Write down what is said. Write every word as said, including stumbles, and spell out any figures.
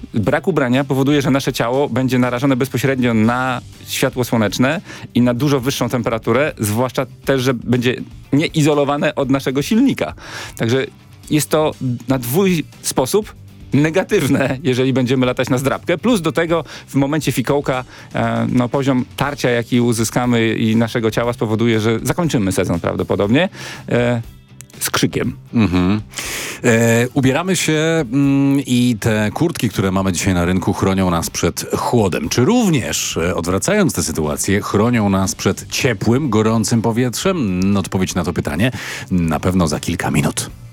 brak ubrania powoduje, że nasze ciało będzie narażone bezpośrednio na światło słoneczne i na dużo wyższą temperaturę, zwłaszcza też, że będzie nieizolowane od naszego silnika. Także jest to na dwój sposób negatywne, jeżeli będziemy latać na zdrabkę, plus do tego w momencie fikołka e, no, poziom tarcia, jaki uzyskamy i naszego ciała spowoduje, że zakończymy sezon prawdopodobnie e, z krzykiem. Mhm. E, ubieramy się mm, i te kurtki, które mamy dzisiaj na rynku, chronią nas przed chłodem. Czy również, e, odwracając tę sytuację, chronią nas przed ciepłym, gorącym powietrzem? Odpowiedź na to pytanie na pewno za kilka minut.